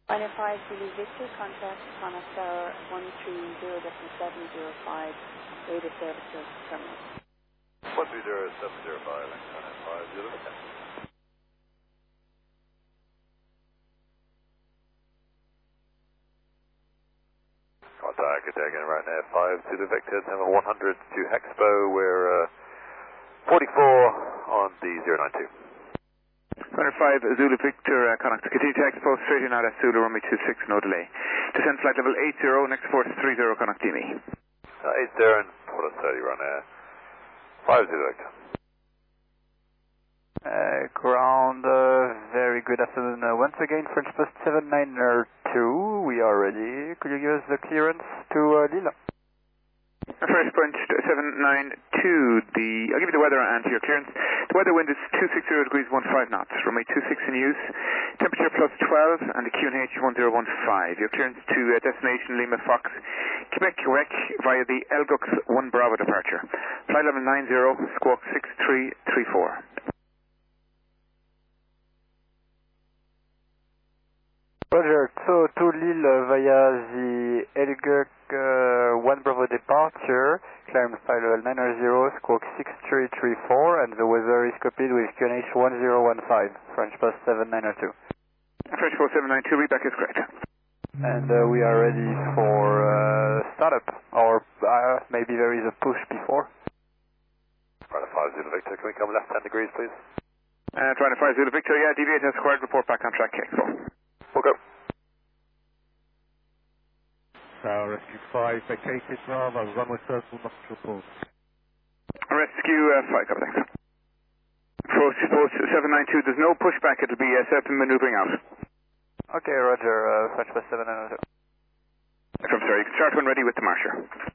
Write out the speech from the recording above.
Final 5 Zulu Victor, contact Connor Tower 130.705, data services terminal. 130.705, Connor 5 Zulu Victor. Contact again right now, 5 Zulu Victor, number 100 to Hexpo, we're 44 on the 092. 105 Zulu Victor, contact continue to Expo, straight in out at Zulu, runway 26, no delay. Descend flight level 80, next port is 30, contact DME. 80 and port is 30 right now, 5 Zulu Victor. Ground, very good afternoon. Once again, French Post 792, we are ready. Could you give us the clearance to Lille? French Point 792, I'll give you the weather and your clearance. The weather wind is 260 degrees 15 knots, runway 26 in use, temperature plus 12 and the QNH 1015. Your clearance to destination Lima Fox, Quebec via the Elgux 1 Bravo departure. Flight level 90, squawk 6334. Roger, so to Lille via the Elgux 1 Bravo departure, climb flight level 90, squawk 6334, and the weather is copied with QNH 1015, French Post 792. French Post 792, readback is correct. And we are ready for startup, or maybe there is a push before. Right, 5 Zulu Victor, can we come left 10 degrees please? Trying to 5 Zulu Victor, yeah, deviate as required, report back on track K4. We'll go. Tower Rescue 5, vacated Bravo, runway circle, must report. Rescue 5, copy, thanks. Approach Post 792, there's no pushback, it'll be serpent maneuvering out. Okay, Roger, French Post 792. I'm sorry, you can start when ready with the Marsher.